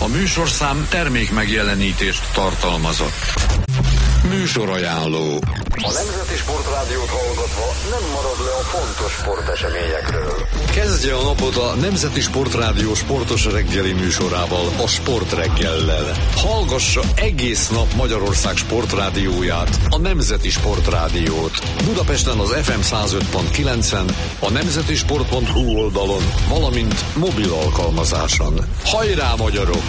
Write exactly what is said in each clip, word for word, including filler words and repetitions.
műsorszám termék megjelenítést tartalmazott. Műsorajánló. A Nemzeti Sportrádiót hallgatva nem marad le a fontos sporteseményekről. Kezdje a napot a Nemzeti Sportrádió sportos reggeli műsorával, a Sportreggellel. Hallgassa egész nap Magyarország sportrádióját, a Nemzeti Sportrádiót. Budapesten az ef em száz öt pont kilencen, a nemzetisport pont hu oldalon, valamint mobil alkalmazáson. Hajrá, magyarok!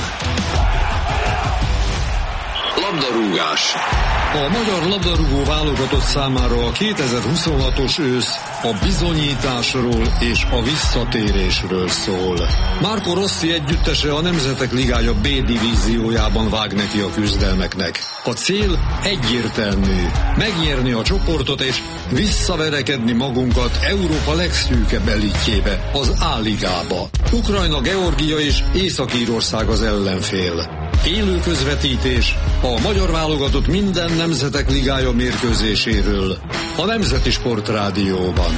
Labdarúgás. A magyar labdarúgó válogatott számára a kétezer-huszonhatos ősz a bizonyításról és a visszatérésről szól. Marco Rossi együttese a Nemzetek Ligája B divíziójában vág neki a küzdelmeknek. A cél egyértelmű: megnyerni a csoportot és visszaverekedni magunkat Európa legszűkebb elitjébe, az A-ligába. Ukrajna, Georgia és Észak-Írország az ellenfél. Élő közvetítés a magyar válogatott minden Nemzetek Ligája mérkőzéséről a Nemzeti Sportrádióban.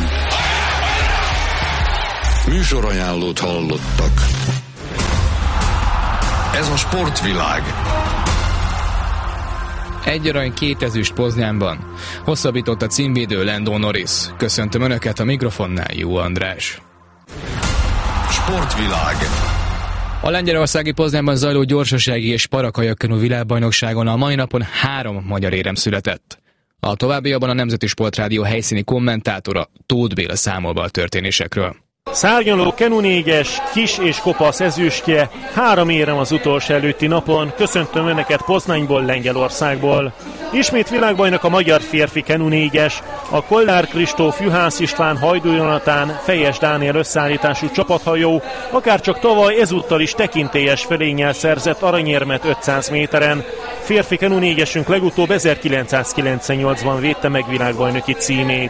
Műsorajánlót hallottak. Ez a Sportvilág. Egy arany, két ezüst Poznánban. Hosszabbított a címvédő Lando Norris. Köszöntöm Önöket, a mikrofonnál Jó András. Sportvilág. A lengyelországi Poznánban zajló gyorsasági és parakajakkenu világbajnokságon a mai napon három magyar érem született. A továbbiakban a Nemzeti Sportrádió helyszíni kommentátora, Tóth Béla számol be a történésekről. Szárnyaló kenu négyes, kis és kopasz ezüstje, három érem az utolsó előtti napon. Köszöntöm Önöket Poznányból, Lengyelországból. Ismét világbajnok a magyar férfi kenu négyes, a Kollár Kristóf, Juhász István, Hajdú Jonatán, Fejes Dániel összeállítású csapathajó, akárcsak tavaly ezúttal is tekintélyes fölénnyel szerzett aranyérmet ötszáz méteren. Férfi kenu négyesünk legutóbb ezerkilencszázkilencvennyolcban védte meg világbajnoki címét.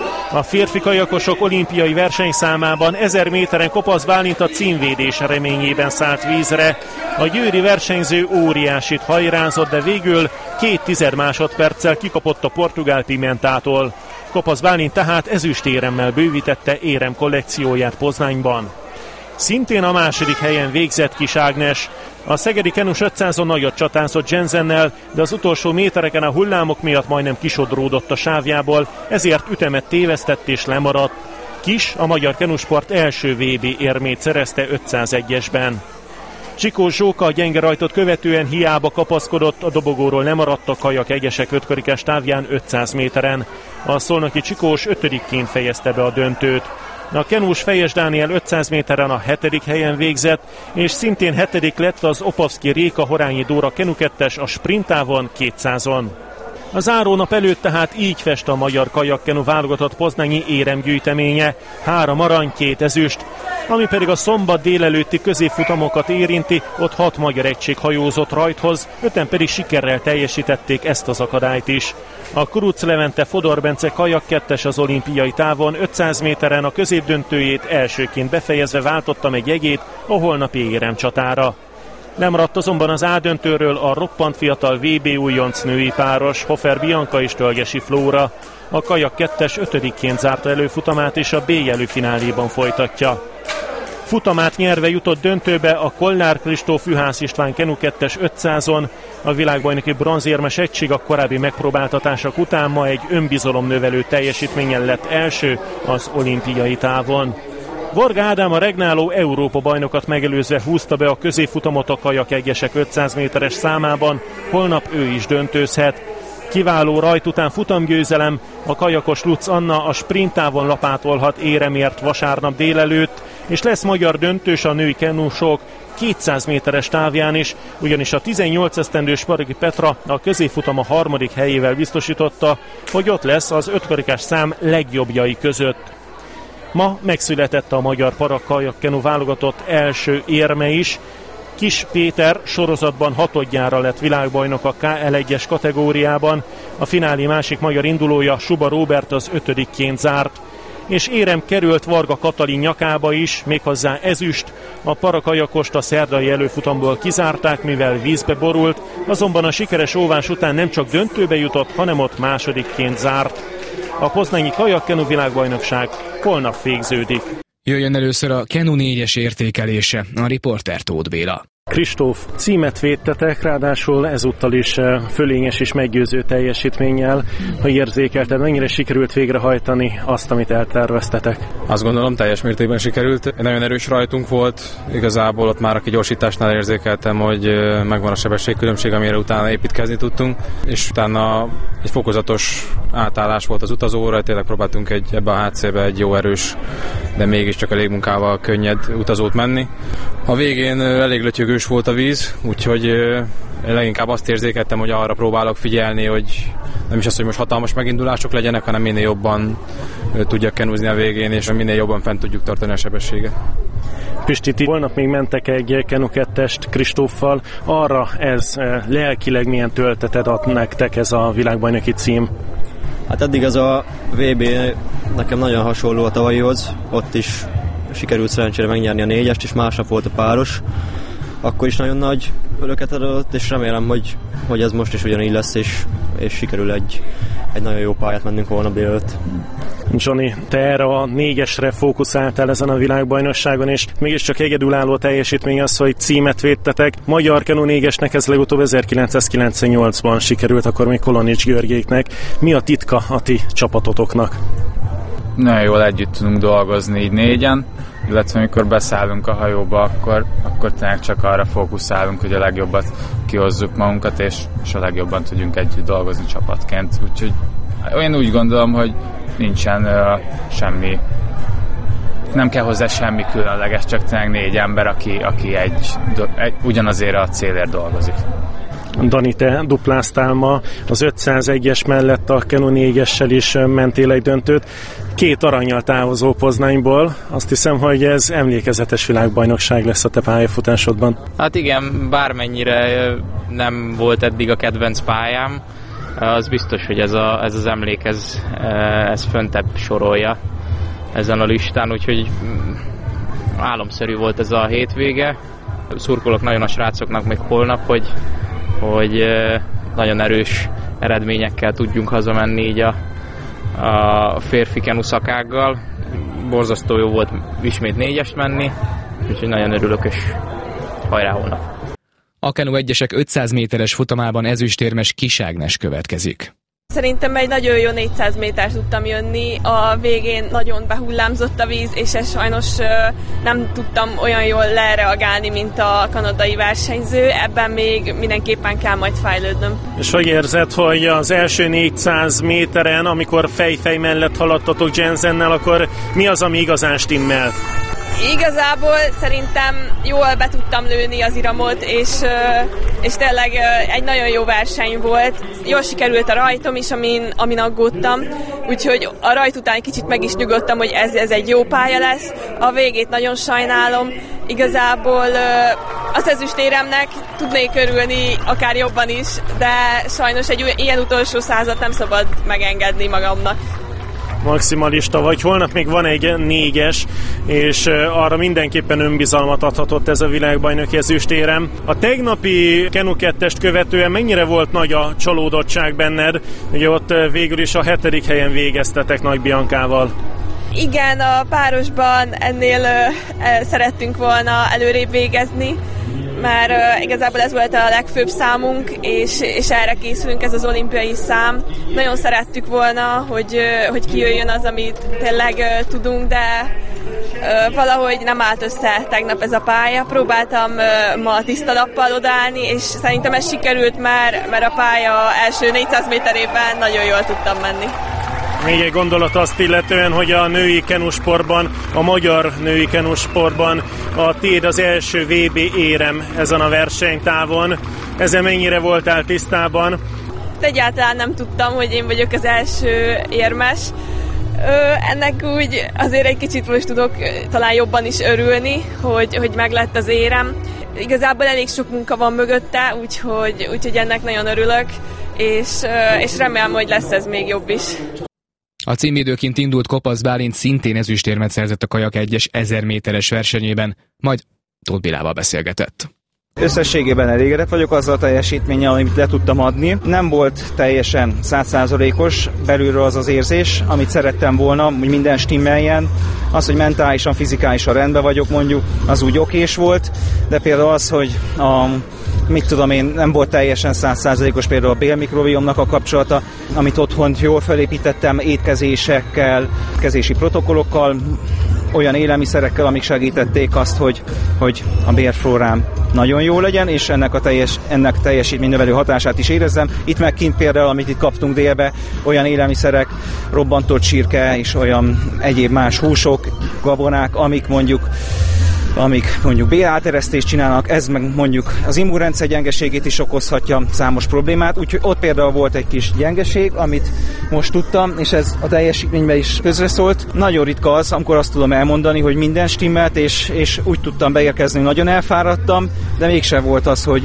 A férfi kajakosok olimpiai versenyszámában ezer méteren Kopasz Bálint a címvédés reményében szállt vízre. A győri versenyző óriásit hajrázott, de végül két tized másodperccel kikapott a portugál Pimentától. Kopasz Bálint tehát ezüstéremmel bővítette érem kollekcióját Poznányban. Szintén a második helyen végzett Kis Ágnes. A szegedi kenus ötszázon nagyot csatázott Jensennel, de az utolsó métereken a hullámok miatt majdnem kisodródott a sávjából, ezért ütemet tévesztett és lemaradt. Kis a magyar kenusport első vé bé érmét szerezte ötszázegyesben. Csikó Zsóka a gyenge rajtot követően hiába kapaszkodott, a dobogóról lemaradt a kajak egyesek ötkarikás távján ötszáz méteren. A szolnoki Csikós ötödikként fejezte be a döntőt. A kenús Fejes Dániel ötszáz méteren a hetedik helyen végzett, és szintén hetedik lett az Opavszki Réka Horányi Dóra kenukettes a sprintávon kétszázon. A zárónap előtt tehát így fest a magyar kajakkenu válogatott poznányi éremgyűjteménye, három arany, két ezüst, ami pedig a szombat délelőtti középfutamokat érinti, ott hat magyar egység hajózott rajthoz, öten pedig sikerrel teljesítették ezt az akadályt is. A Kuruc Levente Fodor Bence kajak kettes az olimpiai távon ötszáz méteren a középdöntőjét elsőként befejezve váltotta meg jegyét a holnapi éremcsatára. Lemaradt azonban az A-döntőről a roppant fiatal vé bé újonc női páros, Hofer Bianca és Tölgyesi Flóra. A kajak kettes ötödikként zárta előfutamát és a B jelű fináléban folytatja. Futamát nyerve jutott döntőbe a Kollár Kristóf, Juhász István kenu kettes ötszázon. A világbajnoki bronzérmes egység a korábbi megpróbáltatások után ma egy önbizalomnövelő teljesítménnyel lett első az olimpiai távon. Varga Ádám a regnáló Európa-bajnokat megelőzve húzta be a középfutamot a kajak egyesek ötszáz méteres számában, holnap ő is döntőzhet. Kiváló rajt után futamgyőzelem, a kajakos Lutz Anna a sprintávon lapátolhat éremért vasárnap délelőtt, és lesz magyar döntős a női kenusok kétszáz méteres távján is, ugyanis a tizennyolc esztendős Parigi Petra a középfutam a harmadik helyével biztosította, hogy ott lesz az ötkarikás szám legjobbjai között. Ma megszületett a magyar parakajakkenu válogatott első érme is. Kis Péter sorozatban hatodjára lett világbajnok a ká el egyes kategóriában, a finálé másik magyar indulója Suba Róbert az ötödikként zárt. És érem került Varga Katalin nyakába is, méghozzá ezüst. A parakajakost a szerdai előfutamból kizárták, mivel vízbe borult, azonban a sikeres óvás után nem csak döntőbe jutott, hanem ott másodikként zárt. A poznányi kajakkenu világbajnokság holnap végződik. Jöjjön először a kenu négyes értékelése, a riporter Tóth Béla. Kristóf, címet védtetek, ráadásul ezúttal is fölényes és meggyőző teljesítménnyel. Ha érzékelted, mennyire sikerült végrehajtani azt, amit elterveztetek? Azt gondolom, teljes mértékben sikerült. Nagyon erős rajtunk volt. Igazából ott már a kigyorsításnál érzékeltem, hogy megvan a sebességkülönbség, amire utána építkezni tudtunk, és utána egy fokozatos átállás volt az utazóra, tényleg próbáltunk egy, ebbe a hátszélbe egy jó erős, de mégiscsak a légmunkával könnyed utazót menni. A végén elég lötyögős volt a víz, úgyhogy leginkább azt érzékeltem, hogy arra próbálok figyelni, hogy nem is az, hogy most hatalmas megindulások legyenek, hanem minél jobban tudjak kenúzni a végén, és minél jobban fent tudjuk tartani a sebességet. Pisti, ti holnap még mentek egy Kenu kettest Kristóffal. Arra ez lelkileg milyen tölteted ad nektek ez a világbajnoki cím? Hát eddig ez a vé bé nekem nagyon hasonló a tavalyihoz. Ott is sikerült szerencsére megnyerni a négyest, és másnap volt a páros. Akkor is nagyon nagy öröket adott, és remélem, hogy, hogy ez most is ugyanígy lesz, és, és sikerül egy, egy nagyon jó pályát mennünk holnap délelőtt. Johnny, te erre a négyesre fókuszáltál ezen a világbajnokságon, és mégiscsak egyedülálló teljesítmény az, hogy címet védtetek. Magyar Kenu négyesnek ez legutóbb ezerkilencszázkilencvennyolcban sikerült, akkor még Kolonics Györgyéknek. Mi a titka a ti csapatotoknak? Nagyon jól együtt tudunk dolgozni így négyen, illetve amikor beszállunk a hajóba, akkor, akkor tényleg csak arra fókuszálunk, hogy a legjobbat kihozzuk magunkat, és, és a legjobban tudjunk együtt dolgozni csapatként. Úgyhogy én úgy gondolom, hogy nincsen uh, semmi, nem kell hozzá semmi különleges, csak tényleg négy ember, aki, aki egy, egy, ugyanazért a célért dolgozik. Dani, te dupláztál ma, az ötszázegyes mellett a Kenu négyessel is mentél egy döntőt. Két arannyal távozó Poznányból. Azt hiszem, hogy ez emlékezetes világbajnokság lesz a te pályafutásodban. Hát igen, bármennyire nem volt eddig a kedvenc pályám, az biztos, hogy ez, a, ez az emlék, ez, ez föntebb sorolja ezen a listán, úgyhogy álomszerű volt ez a hétvége. Szurkolok nagyon a srácoknak még holnap, hogy hogy nagyon erős eredményekkel tudjunk hazamenni így a, a férfi kenu szakággal. Borzasztó jó volt ismét négyest menni, úgyhogy nagyon örülök, és hajrá holnap. A Kenu egyesek ötszáz méteres futamában ezüstérmes Kiss Ágnes következik. Szerintem egy nagyon jó négyszáz métert tudtam jönni, a végén nagyon behullámzott a víz, és ezt sajnos nem tudtam olyan jól lereagálni, mint a kanadai versenyző, ebben még mindenképpen kell majd fejlődnöm. És hogy érzed, hogy az első négyszáz méteren, amikor fej-fej mellett haladtatok Jensennel, akkor mi az, ami igazán stimmelt? Igazából szerintem jól be tudtam lőni az iramot, és, és tényleg egy nagyon jó verseny volt. Jól sikerült a rajtom is, amin, amin aggódtam, úgyhogy a rajt után kicsit meg is nyugodtam, hogy ez, ez egy jó pálya lesz. A végét nagyon sajnálom. Igazából az ezüstéremnek tudnék örülni akár jobban is, de sajnos egy ilyen utolsó százat nem szabad megengedni magamnak. Maximalista vagy, holnap még van egy négyes, és arra mindenképpen önbizalmat adhatott ez a világbajnoki ezüstérem. A tegnapi Kenu kettest követően mennyire volt nagy a csalódottság benned? Ugye ott végül is a hetedik helyen végeztetek Nagy Biancával. Igen, a párosban ennél uh, szerettünk volna előrébb végezni, mert uh, igazából ez volt a legfőbb számunk, és, és erre készülünk, ez az olimpiai szám. Nagyon szerettük volna, hogy, uh, hogy kijöjjön az, amit tényleg uh, tudunk, de uh, valahogy nem állt össze tegnap ez a pálya. Próbáltam uh, ma tiszta lappal odaállni, és szerintem ez sikerült, mert, mert a pálya első négyszáz méterében nagyon jól tudtam menni. Még egy gondolat azt illetően, hogy a női kenusportban, a magyar női kenusportban a tiéd az első vé bé érem ezen a versenytávon. Ezzel mennyire voltál tisztában? Egyáltalán nem tudtam, hogy én vagyok az első érmes. Ennek úgy azért egy kicsit most tudok talán jobban is örülni, hogy, hogy meglett az érem. Igazából elég sok munka van mögötte, úgyhogy, úgyhogy ennek nagyon örülök, és, és remélem, hogy lesz ez még jobb is. A címvédőként indult Kopasz Bálint szintén ezüstérmet szerzett a kajak egyes ezer méteres versenyében, majd Tóth Bélával beszélgetett. Összességében elégedett vagyok azzal a teljesítménnyel, amit le tudtam adni. Nem volt teljesen száz százalékos belülről az az érzés, amit szerettem volna, hogy minden stimmeljen. Az, hogy mentálisan, fizikálisan rendben vagyok mondjuk, az úgy okés volt, de például az, hogy a mit tudom én, nem volt teljesen száz százalékos például a bélmikrobiomnak a kapcsolata, amit otthon jól felépítettem étkezésekkel, étkezési protokollokkal, olyan élelmiszerekkel, amik segítették azt, hogy, hogy a bélflórám nagyon jó legyen, és ennek a teljes, ennek teljesítménynövelő hatását is érezzem. Itt meg kint például, amit itt kaptunk délbe, olyan élelmiszerek, robbantott csirke és olyan egyéb más húsok, gabonák, amik mondjuk amik mondjuk bél-áteresztést csinálnak, ez meg mondjuk az immunrendszer gyengeségét is okozhatja, számos problémát, úgyhogy ott például volt egy kis gyengeség, amit most tudtam, és ez a teljesítményben is közreszólt. Nagyon ritka az, amikor azt tudom elmondani, hogy minden stimmelt, és, és úgy tudtam beérkezni, nagyon elfáradtam, de mégsem volt az, hogy,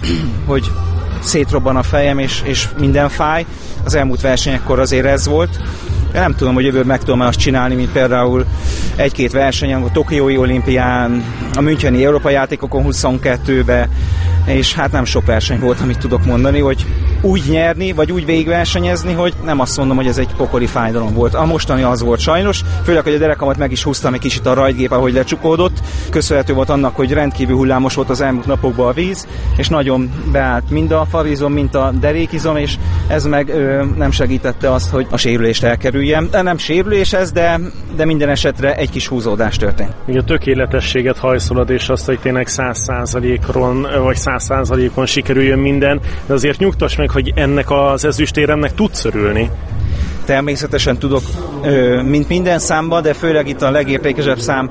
hogy szétrobban a fejem, és, és minden fáj. Az elmúlt versenyekkor azért ez volt. Én nem tudom, hogy jövőben meg tudom azt csinálni, mint például egy-két versenyen, a Tokiói olimpián, a Müncheni Európa játékokon huszonkettőbe, és hát nem sok verseny volt, amit tudok mondani, hogy úgy nyerni, vagy úgy végigversenyezni, hogy nem azt mondom, hogy ez egy pokoli fájdalom volt. A mostani az volt sajnos, főleg, hogy a derekamat meg is húztam egy kicsit a rajtgép, ahogy lecsukódott. Köszönhető volt annak, hogy rendkívül hullámos volt az elmúlt napokban a víz, és nagyon beállt mind a farizom, mind a derékizom, és ez meg ö, nem segítette azt, hogy a sérülést elkerüljem. De nem sérülés ez, de, de minden esetre egy kis húzódás történt. Ugye a tökéletességet hajszolod, és azt, hogy tényleg száz százalékon, vagy száz százalékon sikerüljön minden, de azért nyugtass meg, hogy ennek az ezüstéremnek tudsz örülni. Természetesen tudok, mint minden számban, de főleg itt a legértékesebb szám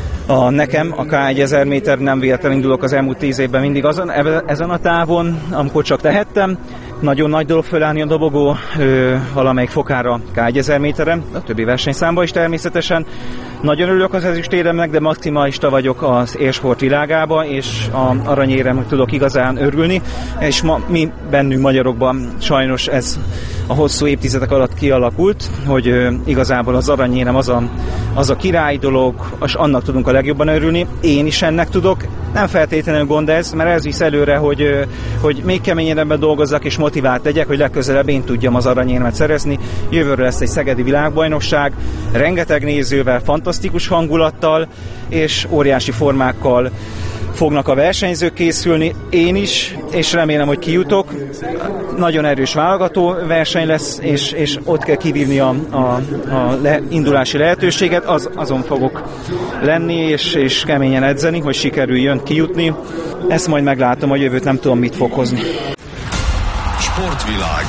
a nekem, a ká ezer méter, nem véletlenül indulok az elmúlt tíz évben mindig azon, ezen a távon, amikor csak tehettem. Nagyon nagy dolog fölállni a dobogó ö, valamelyik fokára ká ezer méteren, a többi versenyszámban is természetesen. Nagyon örülök az ezüstéremnek, de maximalista vagyok az élsport világába, és a aranyéremnek tudok igazán örülni, és ma, mi bennünk magyarokban sajnos ez a hosszú évtizedek alatt kialakult, hogy ö, igazából az aranyérem az a, az a király dolog, és annak tudunk a legjobban örülni. Én is ennek tudok, nem feltétlenül gond ez, mert ez visz előre, hogy, ö, hogy még keményebben dolgozzak, és motivált legyek, hogy legközelebb én tudjam az aranyérmet szerezni. Jövőre lesz egy szegedi világbajnokság, rengeteg nézővel, fantasztikus hangulattal, és óriási formákkal fognak a versenyzők készülni, én is, és remélem, hogy kijutok. Nagyon erős válogató verseny lesz, és, és ott kell kivívni a, a, a le, indulási lehetőséget, az, azon fogok lenni, és, és keményen edzeni, hogy sikerüljön kijutni. Ezt majd meglátom, a jövőt nem tudom, mit fog hozni. Sportvilág.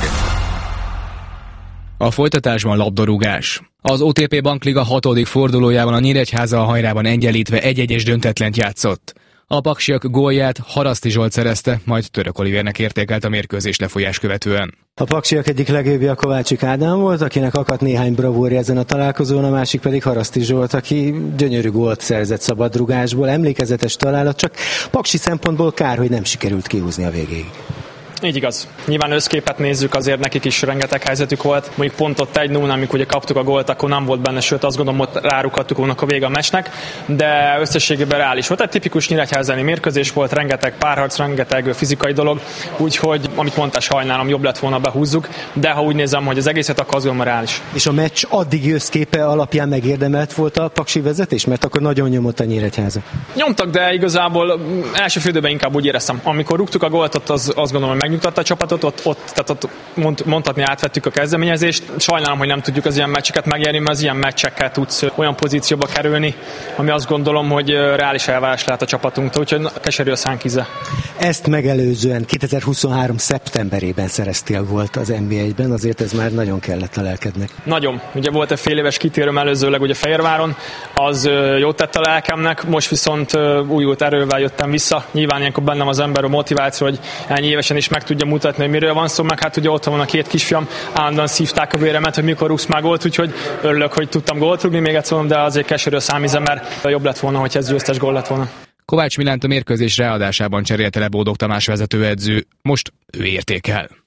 A folytatásban labdarúgás. Az o té pé Bankliga hatodik fordulójában a Nyíregyháza a Hajrában egyenlítve egy-egyes döntetlent játszott. A paksiak gólját Haraszti Zsolt szerezte, majd Török Olivérnek értékelt a mérkőzés lefolyás követően. A paksiak egyik legjobbja Kovácsik Ádám volt, akinek akadt néhány bravúrja ezen a találkozón, a másik pedig Haraszti Zsolt, aki gyönyörű gólt szerzett szabadrugásból, emlékezetes találat, csak paksi szempontból kár, hogy nem sikerült kihúzni a végéig. Így igaz. Nyilván összképet nézzük, azért nekik is rengeteg helyzetük volt. Mondjuk pont ott egy null, amikor ugye kaptuk a gólt, akkor nem volt benne, sőt azt gondolom, hogy rárukadtuk volna a vége a meccsnek, de összességében reális volt. Egy tipikus nyíregyházani mérkőzés volt, rengeteg párharc, rengeteg fizikai dolog, úgyhogy amit mondtál, sajnálom, jobb lett volna, behúzzuk, de ha úgy nézem, hogy az egészet, akkor azt gondolom, reális. És a meccs addigi összképe alapján megérdemelt volt a paksi vezetés, mert akkor nagyon nyomott a Nyíregyháza. Nyomtak, de igazából első félidőben inkább úgy éreztem. Amikor rúgtuk a gólt, ott az, azt gondolom, hogy megnyugtatta a csapatot, ott, ott, tehát ott mond, mondhatni átvettük a kezdeményezést. Sajnálom, hogy nem tudjuk az ilyen meccseket megérni, mert az ilyen meccsekkel tudsz olyan pozícióba kerülni, ami azt gondolom, hogy reális elvárás lehet a csapatunktól, úgyhogy keserű a szánkize. Ezt megelőzően kétezer-huszonhárom szeptemberében szereztél volt az en bé egyben, azért ez már nagyon kellett a lelkednek. Nagyon. Ugye volt egy fél éves kitérőm előzőleg ugye Fehérváron, az jót tett a lelkemnek, most viszont újult erővel jöttem vissza. Nyilván ilyenkor bennem az ember a motiváció, hogy ennyi évesen is meg tudja mutatni, hogy miről van szó, meg hát ugye ott van a két kisfiam, állandóan szívták a véremet, hogy mikor rúgsz már gólt, úgyhogy örülök, hogy tudtam gólt rúgni, még egyszer mondom, de azért keserű a számíze, mert jobb lett volna, hogy ez győztes gól lett volna. Kovács Milánt a mérkőzés ráadásában cserélte le Bódog Tamás vezetőedző, most ő értékel.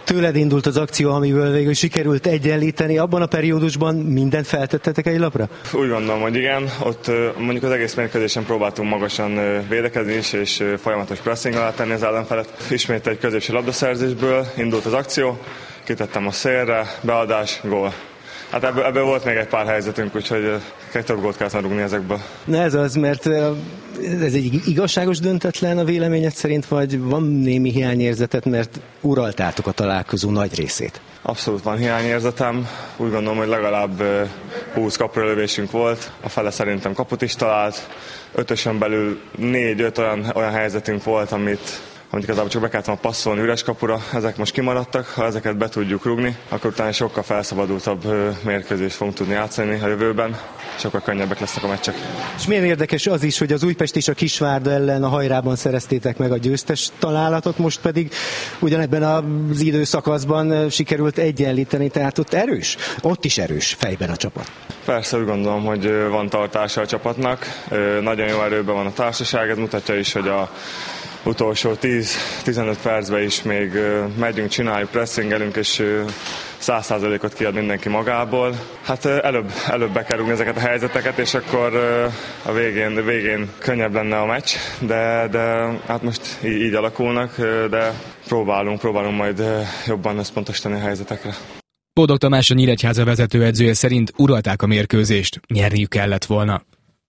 Tőled indult az akció, amiből végül sikerült egyenlíteni. Abban a periódusban mindent feltettetek egy lapra? Úgy gondolom, hogy igen. Ott mondjuk az egész mérkőzésen próbáltunk magasan védekezni is, és folyamatos pressing alá tenni az ellenfelet. Ismét egy középső labdaszerzésből indult az akció, kitettem a szélre, beadás, gól. Hát ebből, ebből volt még egy pár helyzetünk, úgyhogy több gólt kellett rúgni ezekből. Na ez az, mert ez egy igazságos döntetlen a véleményed szerint, vagy van némi hiányérzetet, mert uraltátok a találkozó nagy részét? Abszolút van hiányérzetem. Úgy gondolom, hogy legalább húsz kapulövésünk volt. A fele szerintem kaput is talált. Ötösen belül négy-öt olyan, olyan helyzetünk volt, amit amit igazából csak be kellett volna passzolni üres kapura, ezek most kimaradtak, ha ezeket be tudjuk rúgni, akkor utána sokkal felszabadultabb mérkőzést fogunk tudni játszani a jövőben, sokkal könnyebbek lesznek a meccsek. És milyen érdekes az is, hogy az Újpest és a Kisvárda ellen a Hajrában szereztétek meg a győztes találatot, most pedig ugyanebben az időszakaszban sikerült egyenlíteni, tehát ott erős, ott is erős fejben a csapat. Persze, úgy gondolom, hogy van tartása a csapatnak, nagyon jó erőben van a társaság, ez mutatja is, hogy a utolsó tíz-tizenöt percben is még megyünk, csináljuk, pressingelünk, és száz százalékot kiad mindenki magából. Hát előbb, előbb be kell rúgni ezeket a helyzeteket, és akkor a végén, végén könnyebb lenne a meccs, de, de hát most így, így alakulnak, de próbálunk, próbálunk majd jobban összpontosítani a helyzetekre. Bódog Tamás, a Nyíregyháza vezetőedzője szerint uralták a mérkőzést, nyerniük kellett volna.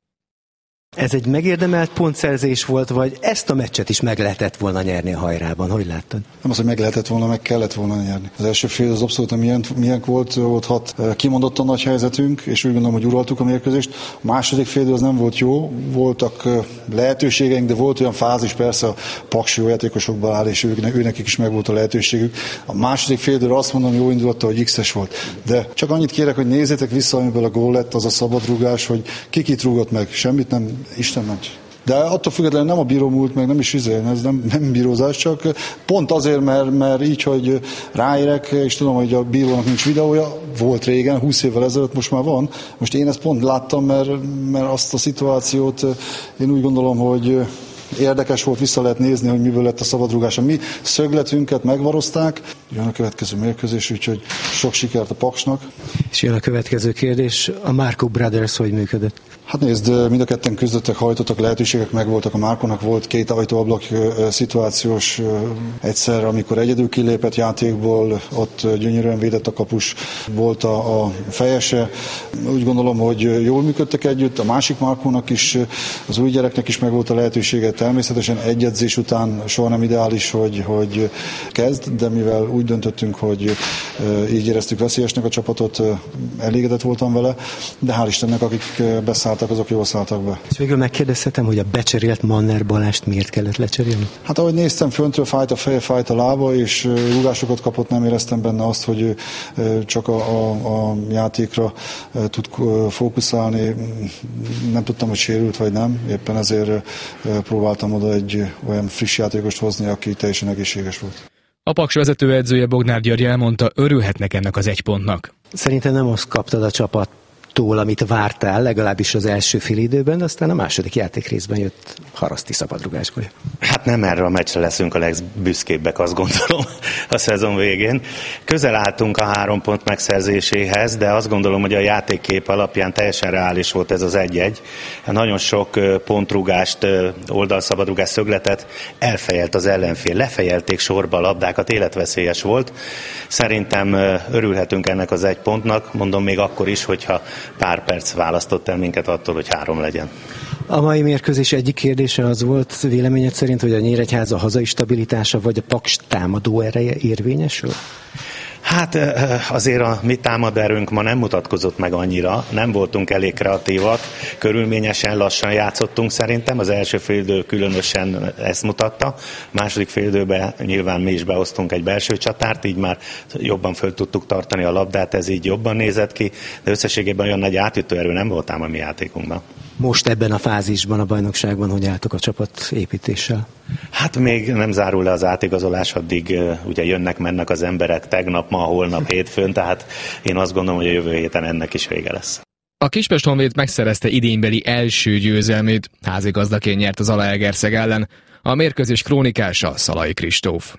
Ez egy megérdemelt pontszerzés volt, vagy ezt a meccset is meg lehetett volna nyerni a Hajrában? Hogy láttad? Nem az, hogy meg lehetett volna, meg kellett volna nyerni. Az első fél az abszolút milyen, milyen volt, volt hat kimondottan nagy helyzetünk, és úgy gondolom, hogy uraltuk a mérkőzést. A második fél az nem volt jó, voltak lehetőségeink, de volt olyan fázis, persze a paksi jó játékosokból áll, és ők, őnekik is meg volt a lehetőségük. A második fél azt mondom, jó indulata, hogy X-es volt. De csak annyit kérek, hogy nézzétek vissza, amiből a gól lett, az a szabadrúgás, hogy ki kit rúgott meg, semmit nem. Isten meccs. De attól függetlenül nem a bíró múlt meg, nem is izé, ez nem, nem bírózás, csak pont azért, mert, mert így, hogy ráérek, és tudom, hogy a bírónak nincs videója, volt régen, húsz évvel ezelőtt, most már van. Most én ezt pont láttam, mert, mert azt a szituációt én úgy gondolom, hogy érdekes volt, vissza lehet nézni, hogy miből lett a szabadrúgás. A mi szögletünket megvarozták, jön a következő mérkőzés, úgyhogy sok sikert a Paksnak. És jön a következő kérdés, a Marco Brothers hogy működött? Hát nézd, mind a ketten küzdöttek, hajtottak, lehetőségek megvoltak. A Márkónak volt két ajtóablak szituációs egyszer, amikor egyedül kilépett játékból, ott gyönyörűen védett a kapus, volt a, a fejese. Úgy gondolom, hogy jól működtek együtt. A másik Márkónak is, az új gyereknek is megvolt a lehetősége. Természetesen egy edzés után soha nem ideális, hogy, hogy kezd, de mivel úgy döntöttünk, hogy így éreztük veszélyesnek a csapatot, elégedett voltam vele, de hál' Istennek, akik beszálltak, azok jól szálltak be. És végül megkérdezhetem, hogy a becserélt Manner Balást miért kellett lecserélni? Hát ahogy néztem, föntről fájt a feje, fájt a lába, és rúgásokat kapott, nem éreztem benne azt, hogy csak a, a, a játékra tud fókuszálni. Nem tudtam, hogy sérült vagy nem, éppen ezért próbáltam oda egy olyan friss játékost hozni, aki teljesen egészséges volt. A Paks vezetőedzője Bognár György elmondta, örülhetnek ennek az egy pontnak. Szerintem nem azt kaptad a csapattól, amit vártál, legalábbis az első fél időben, de aztán a második játékrészben jött Haraszti szabadrugásból. Hát nem erre a meccsre leszünk a legbüszkébbek, azt gondolom, a szezon végén. Közel álltunk a három pont megszerzéséhez, de azt gondolom, hogy a játékkép alapján teljesen reális volt ez az egy-egy. Nagyon sok pontrúgást, oldalszabadrugás szögletet elfejelt az ellenfél. Lefejelték sorba a labdákat, életveszélyes volt. Szerintem örülhetünk ennek az egy pontnak, mondom még akkor is, hogyha pár perc választott el minket attól, hogy három legyen. A mai mérkőzés egyik kérdése az volt véleményed szerint, hogy a Nyíregyháza hazai stabilitása vagy a Paks támadó ereje érvényesül? Hát azért a mi támaderőnk ma nem mutatkozott meg annyira, nem voltunk elég kreatívak, körülményesen lassan játszottunk szerintem, az első félidő különösen ezt mutatta, a második félidőben nyilván mi is behoztunk egy belső csatárt, így már jobban föl tudtuk tartani a labdát, ez így jobban nézett ki, de összességében olyan nagy átütőerő nem volt ám a mi játékunkban. Most ebben a fázisban, a bajnokságban hogy álltok a csapat építéssel? Hát még nem zárul le az átigazolás, addig uh, ugye jönnek-mennek az emberek tegnap, ma, holnap, hétfőn, tehát én azt gondolom, hogy a jövő héten ennek is vége lesz. A Kispest Honvéd megszerezte idénybeli első győzelmét, házigazdaként nyert az Zalaegerszeg ellen, a mérkőzés krónikása Szalai Kristóf.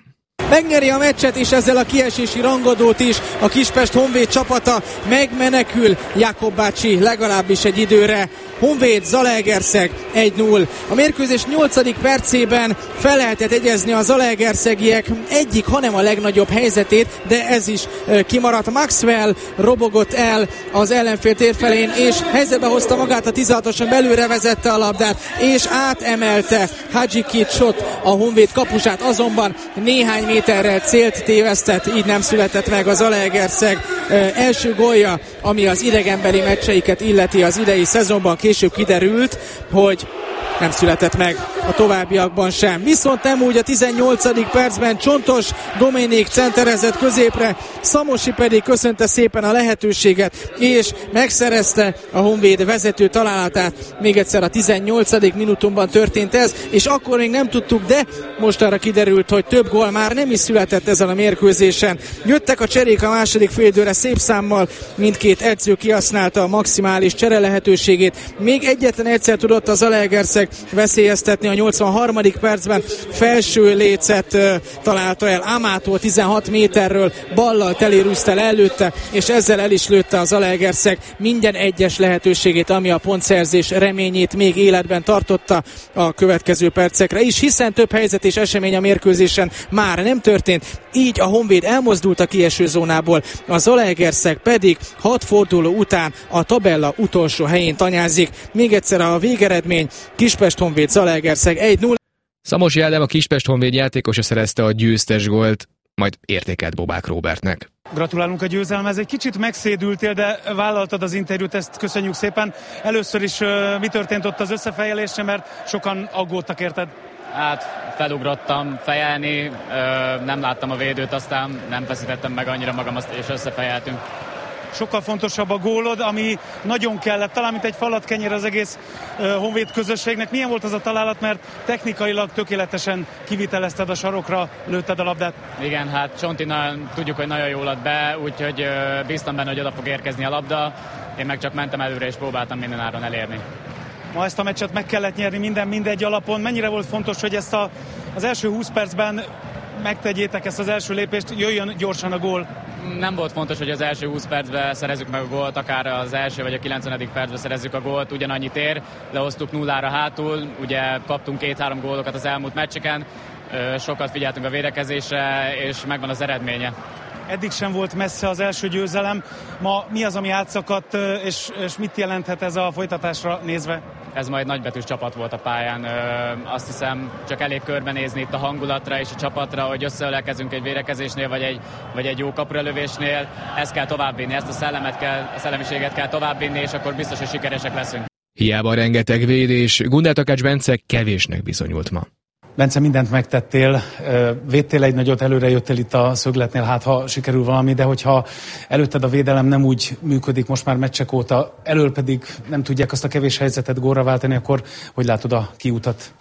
megnyeri a meccset, és ezzel a kiesési rangadót is a Kispest Honvéd csapata megmenekül. Jakob bácsi legalábbis egy időre. Honvéd Zalaegerszeg egy null. A mérkőzés nyolcadik percében fel lehetett egyezni a zalaegerszegiek egyik, hanem a legnagyobb helyzetét, de ez is kimaradt. Maxwell robogott el az ellenfél térfelén, és helyzetbe hozta magát a tizenhatoson, belőle vezette a labdát, és átemelte Hadzsikicot, a Honvéd kapusát, azonban néhány méterrel célt tévesztett, így nem született meg a Zalaegerszeg első gólja, ami az idegenbeli meccseiket illeti az idei szezonban. Később kiderült, hogy nem született meg a továbbiakban sem. Viszont nem úgy, a tizennyolcadik percben Csontos Dominik centerezett középre, Szamosi pedig köszönte szépen a lehetőséget, és megszerezte a Honvéd vezető találatát. Még egyszer a tizennyolcadik minutumban történt ez, és akkor még nem tudtuk, de most arra kiderült, hogy több gól már nem is született ezen a mérkőzésen. Jöttek a cserék a második félidőre szép számmal, mindkét edző kihasználta a maximális csere lehetőségét. Még egyetlen egyszer tudott az Zalaegerszeg veszélyeztetni, a nyolcvanharmadik percben felső lécet uh, találta el Amától tizenhat méterről, ballal telérúzta le előtte, és ezzel el is lőtte a Zalaegerszeg minden egyes lehetőségét, ami a pontszerzés reményét még életben tartotta a következő percekre is, hiszen több helyzet és esemény a mérkőzésen már nem történt, így a Honvéd elmozdult a kieső zónából, a Zalaegerszeg pedig hat forduló után a tabella utolsó helyén tanyázik. Még egyszer a végeredmény: Kispest Honvéd Zalaegerszeg egy null. Szamosi Ádám, a Kispest Honvéd játékosa szerezte a győztes gólt, majd értékelt Bobák Róbertnek. Gratulálunk a győzelemhez. Egy kicsit megszédültél, de vállaltad az interjút, ezt köszönjük szépen. Először is uh, mi történt ott az összefejelésre, mert sokan aggódtak érted? Hát felugrottam fejelni, nem láttam a védőt, aztán nem feszítettem meg annyira magam, és összefejeltünk. Sokkal fontosabb a gólod, ami nagyon kellett, talán mint egy falat kenyér az egész uh, Honvéd közösségnek. Milyen volt az a találat, mert technikailag tökéletesen kivitelezted a sarokra, lőtted a labdát? Igen, hát Csonti nagyon, tudjuk, hogy nagyon jól ad be, úgyhogy uh, bíztam benne, hogy oda fog érkezni a labda. Én meg csak mentem előre és próbáltam minden áron elérni. Ma ezt a meccset meg kellett nyerni minden mindegy alapon. Mennyire volt fontos, hogy ezt a, az első húsz percben megtegyétek ezt az első lépést, jöjjön gyorsan a gól? Nem volt fontos, hogy az első húsz percben szerezzük meg a gólt, akár az első vagy a kilencvenedik percben szerezzük a gólt, ugyanannyit ér, lehoztuk nullára hátul, ugye kaptunk két-három gólokat az elmúlt meccseken, sokat figyeltünk a védekezésre, és megvan az eredménye. Eddig sem volt messze az első győzelem. Ma mi az, ami átszakadt, és, és mit jelenthet ez a folytatásra nézve? Ez majd nagybetűs csapat volt a pályán. Azt hiszem, csak elég körbenézni itt a hangulatra és a csapatra, hogy összeölelkezünk egy védekezésnél, vagy egy, vagy egy jó kapuralövésnél. Ezt kell továbbvinni, ezt a szellemet kell, a szellemiséget kell továbbvinni, és akkor biztos, hogy sikeresek leszünk. Hiába rengeteg védés, Gundel Takács Bence kevésnek bizonyult ma. Bence, mindent megtettél, védtél egy nagyot, előre jöttél itt a szögletnél, hát ha sikerül valami, de hogyha előtted a védelem nem úgy működik most már meccsek óta, elől pedig nem tudják azt a kevés helyzetet gólra váltani, akkor hogy látod a kiutat?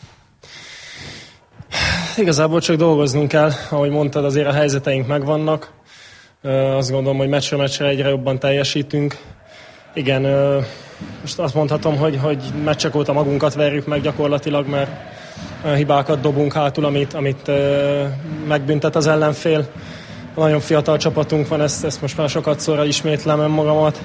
Igazából csak dolgoznunk kell, ahogy mondtad, azért a helyzeteink megvannak. Azt gondolom, hogy meccsről meccsre egyre jobban teljesítünk. Igen, most azt mondhatom, hogy, hogy meccsek óta magunkat verjük meg gyakorlatilag, mert hibákat dobunk hátul, amit, amit uh, megbüntet az ellenfél. Nagyon fiatal csapatunk van, ezt, ezt most már sokat szóra ismétlem önmagamat.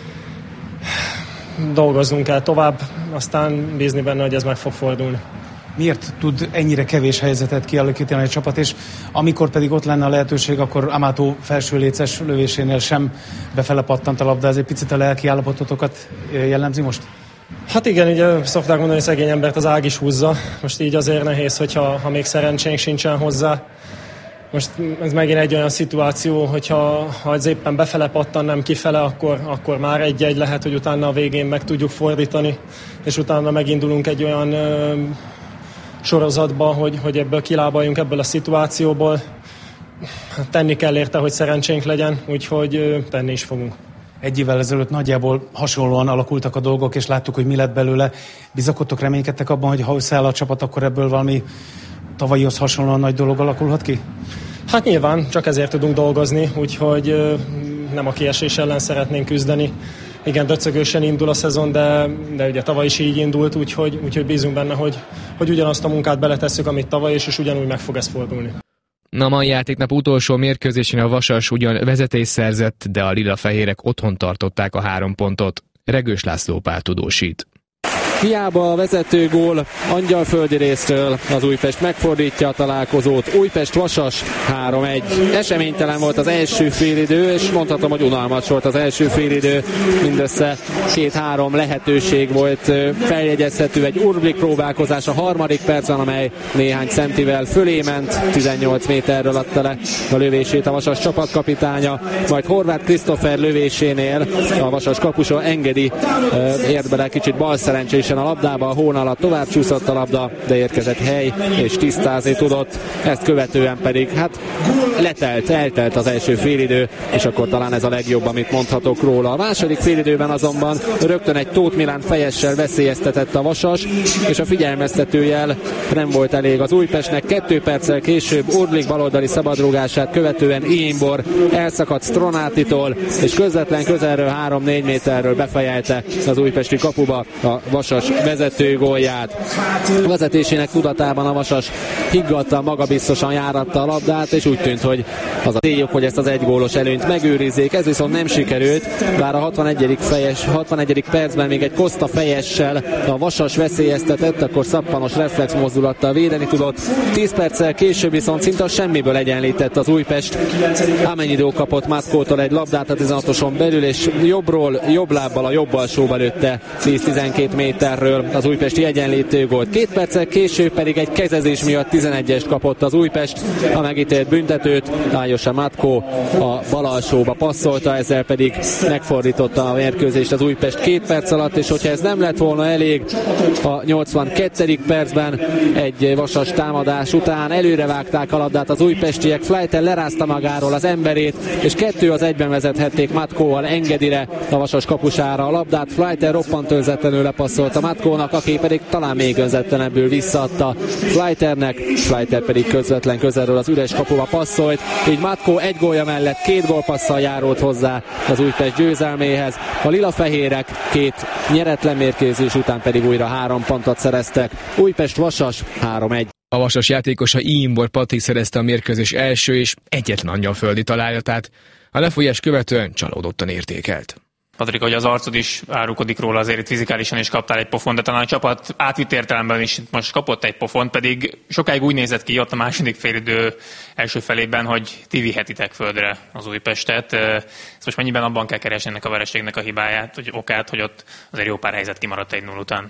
Dolgoznunk kell tovább, aztán bízni benne, hogy ez meg fog fordulni. Miért tud ennyire kevés helyzetet kialakítani egy csapat, és amikor pedig ott lenne a lehetőség, akkor Amátó felső léces lövésénél sem befele pattant a labda, ez egy picit a lelki állapototokat jellemzi most? Hát igen, ugye szokták mondani, hogy szegény embert az ág is húzza. Most így azért nehéz, hogyha ha még szerencsénk sincsen hozzá. Most ez megint egy olyan szituáció, hogyha ha ez éppen befele pattan, nem kifele, akkor, akkor már egy-egy lehet, hogy utána a végén meg tudjuk fordítani, és utána megindulunk egy olyan ö, sorozatba, hogy, hogy ebből kilábaljunk ebből a szituációból. Tenni kell érte, hogy szerencsénk legyen, úgyhogy ö, tenni is fogunk. Egy évvel ezelőtt nagyjából hasonlóan alakultak a dolgok, és láttuk, hogy mi lett belőle. Bizakodtok, reménykedtek abban, hogy ha összeáll a csapat, akkor ebből valami tavalyihoz hasonlóan nagy dolog alakulhat ki? Hát nyilván, csak ezért tudunk dolgozni, úgyhogy nem a kiesés ellen szeretnénk küzdeni. Igen, döcögősen indul a szezon, de, de ugye tavaly is így indult, úgyhogy, úgyhogy bízunk benne, hogy, hogy ugyanazt a munkát beletesszük, amit tavaly is, és ugyanúgy meg fog ez fordulni. A mai játéknap utolsó mérkőzésén a Vasas ugyan vezetés szerzett, de a lila-fehérek otthon tartották a három pontot. Regős László Pál tudósít. Hiába a vezető gól Angyalföldi részről, az Újpest megfordítja a találkozót. Újpest-Vasas három egy. Eseménytelen volt az első félidő, és mondhatom, hogy unalmas volt az első félidő. Mindössze két-három lehetőség volt feljegyezhető. Egy Urblik próbálkozás a harmadik percben, amely néhány centivel fölé ment. tizennyolc méterről adta le a lövését a Vasas csapatkapitánya, majd Horváth Krisztófer lövésénél a Vasas kapusa Engedi ért bele kicsit balszerencsés a labdába, a hón alatt tovább csúszott a labda, de érkezett hely, és tisztázni tudott. Ezt követően pedig, hát letelt, eltelt az első félidő, és akkor talán ez a legjobb, amit mondhatok róla. A második félidőben azonban rögtön egy Tóth Milán fejessel veszélyeztetett a Vasas, és a figyelmeztetőjel nem volt elég az Újpestnek. Kettő perccel később Urblik baloldali szabadrúgását követően Iimbor elszakadt Stronátitól, és közvetlen közelről három-négy méterről befejelte az újpesti kapuba a Vasas vezető gólját. A vezetésének tudatában a Vasas higgadtan, magabiztosan járatta a labdát, és úgy tűnt, hogy az a céljuk, hogy ezt az egygólos előnyt megőrizzék. Ez viszont nem sikerült, bár a hatvanegyedik fejes, hatvanegyedik percben még egy Costa fejessel a Vasas veszélyeztetett, akkor szappanos reflex mozdulattal védeni tudott. tíz perccel később viszont szinte a semmiből egyenlített az Újpest. Amennyidó kapott Matkótól egy labdát a tizenhatoson belül, és jobbról, jobb lábbal a jobb alsóba lőtte tíz-tizenkét méterről az újpesti egyenlítő gólt. Két perccel később pedig egy kezezés miatt tizenegyest kapott az Újpest, a megítélt büntetőt Ájosa Matkó a bal alsóba passzolta, ezzel pedig megfordította a mérkőzést az Újpest két perc alatt, és hogyha ez nem lett volna elég, a nyolcvankettedik percben egy Vasas támadás után előrevágták a labdát az újpestiek, Fleiter lerázta magáról az emberét, és kettő az egyben vezethették Matkóval Engedire, a Vasas kapusára a labdát. Fleiter roppant önzetlenül lepasszolt a Matkónak, aki pedig talán még önzetlenebbül visszaadta Fleiternek, Fleiter pedig közvetlen közelről az üres kapuba passzolt, így Matkó egy gólja mellett két gólpasszal járult hozzá az Újpest győzelméhez. A lila-fehérek két nyeretlen mérkőzés után pedig újra három pontot szereztek. Újpest-Vasas három egy. A Vasas játékosa Iimbor Pati szerezte a mérkőzés első és egyetlen angyalföldi találatát. A lefolyás követően csalódottan értékelt. Patrik, hogy az arcod is árulkodik róla, azért itt fizikálisan is kaptál egy pofont, de talán a csapat átvitt értelemben is most kapott egy pofont, pedig sokáig úgy nézett ki ott a második félidő első felében, hogy ti vihetitek földre az Újpestet. Ezt most mennyiben abban kell keresni ennek a vereségnek a hibáját, vagy okát, hogy ott azért jó pár helyzet kimaradt egy null után?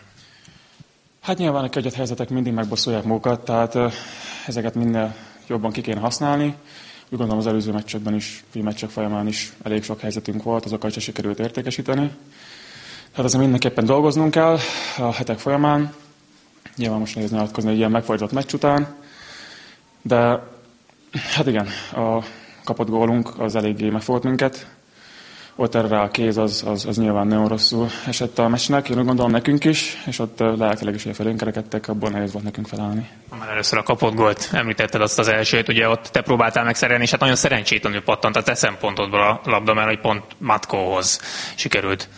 Hát nyilván a kegyet helyzetek mindig megbosszolják magukat, tehát ezeket minél jobban ki kéne használni. Úgy gondolom az előző meccsekben is, meccsek folyamán is elég sok helyzetünk volt, azokat se sikerült értékesíteni. Tehát azért mindenképpen dolgoznunk kell a hetek folyamán. Nyilván most nehéz nyilatkozni egy ilyen megfordított meccs után. De hát igen, a kapott gólunk az eléggé megfogott minket. Ott erre a kéz az, az, az nyilván nagyon rosszul esett a meccsnek, én úgy gondolom nekünk is, és ott lelkileg is felénk kerekedtek, abból nehéz volt nekünk felállni. Már először a kapott gólt, említetted azt az elsőt, ugye ott te próbáltál megszerelni, és hát nagyon szerencsétlenül pattant a te szempontodból a labda, mert hogy pont Matkóhoz sikerült.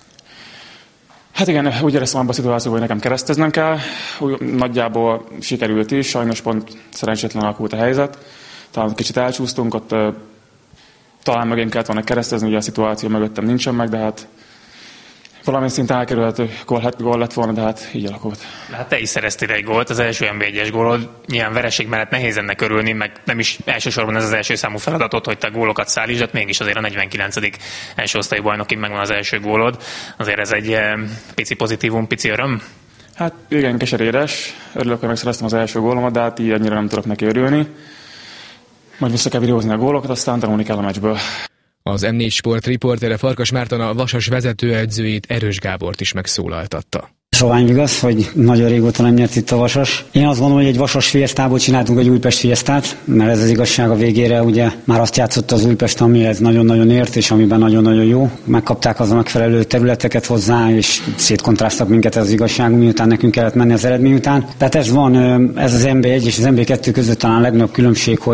Hát igen, úgy éreztem abban a szituációban, hogy nekem kereszteznem kell, úgy, nagyjából sikerült is, sajnos pont szerencsétlen alakult a helyzet, talán kicsit elcsúsztunk, ott talán mögém kellett volna keresztezni, ugye a szituáció mögöttem nincsen meg, de hát valamilyen szinten elkerülhető gól, gól lett volna, de hát így alakult. De hát te is szereztél egy gólt, az első en bé egyes gólod. Nyilván vereség mellett nehéz ennek örülni, meg nem is elsősorban ez az első számú feladatod, hogy te gólokat szállítsd, de mégis azért a negyvenkilencedik első osztályú bajnokin megvan az első gólod. Azért ez egy pici pozitívum, pici öröm? Hát igen, keserédes. Örülök, hogy megszereztem az első gólomat, de hát így annyira nem tudok neki örülni. Majd vissza kell videózni a gólokat, aztán tanulni kell a meccsből. Az em négy Sport riportere Farkas Márton a Vasas vezetőedzőjét, Erős Gábort is megszólaltatta. Sovány igaz, hogy nagyon régóta nem nyert itt a Vasas. Én azt gondolom, hogy egy Vasas fiesztából csináltunk egy Újpest fiesztát, mert ez az igazság a végére, ugye már azt játszott az Újpest, amihez nagyon-nagyon ért, és amiben nagyon-nagyon jó. Megkapták az a megfelelő területeket hozzá, és szétkontráztak minket, ez az igazság, miután nekünk kellett menni az eredmény után. Tehát ez van, ez az en bé egy és az en bé kettő között talán a legnagyobb különbség, hogy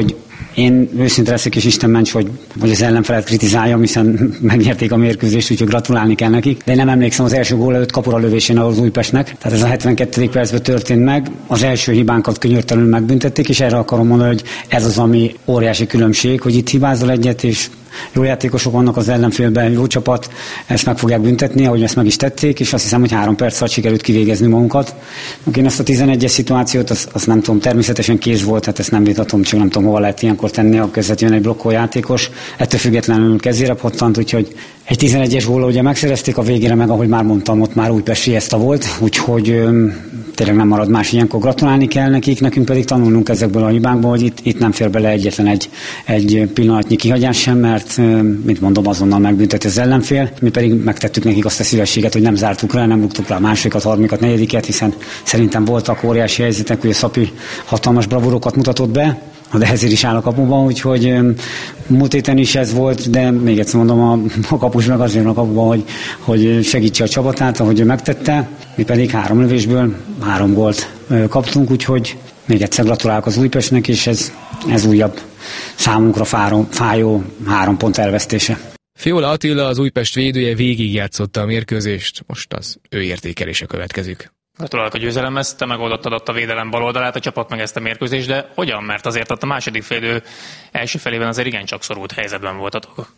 Én őszinte leszek, és Isten ments, hogy, hogy az ellenfelet kritizáljam, hiszen megnyerték a mérkőzést, úgyhogy gratulálni kell nekik. De én nem emlékszem az első gól előtt kapura lövésén az Újpestnek. Tehát ez a hetvenkettedik percben történt meg. Az első hibánkat könyörtelenül megbüntették, és erre akarom mondani, hogy ez az, ami óriási különbség, hogy itt hibázol egyet, és jó játékosok vannak az ellenfélben, jó csapat, ezt meg fogják büntetni, ahogy ezt meg is tették, és azt hiszem, hogy három perc alatt sikerült kivégezni magunkat. Én ezt a tizenegyes szituációt, azt, azt nem tudom, természetesen kéz volt, hát ezt nem vitatom, csak nem tudom, hova lehet ilyenkor tenni, a között jön egy blokkoljátékos. Ettől függetlenül kezére pottant, úgyhogy egy tizenegyes góla ugye megszerezték, a végére meg, ahogy már mondtam, ott már Újpest Fiesta volt, úgyhogy öm, tényleg nem marad más, ilyenkor gratulálni kell nekik, nekünk pedig tanulnunk ezekből a hibákból, hogy itt, itt nem fér bele egyetlen egy, egy pillanatnyi kihagyás sem, mert mint mondom, azonnal megbünteti az ellenfél, mi pedig megtettük nekik azt a szívességet, hogy nem zártuk le, nem rúgtuk le a másodikat, harmadikat, negyediket, hiszen szerintem voltak óriási helyzetek, hogy a Szapi hatalmas bravúrokat mutatott be, de ezért is áll a kapuban, úgyhogy múlt héten is ez volt, de még egyszer mondom, a, a kapus meg azért a kapuban, hogy, hogy segítse a csapatát, ahogy ő megtette, mi pedig három lövésből három gólt kaptunk, úgyhogy még egyszer gratulálok az Újpestnek, és ez, ez újabb számunkra fárom, fájó három pont elvesztése. Fiola Attila, az Újpest védője, végigjátszotta a mérkőzést, most az ő értékelése következik. Gratulálok a győzelemhez, te megoldottad ott a védelem bal oldalát, a csapat meg ezt a mérkőzést, de hogyan? Mert azért ott a második félidő első felében azért igencsak szorult helyzetben voltatok.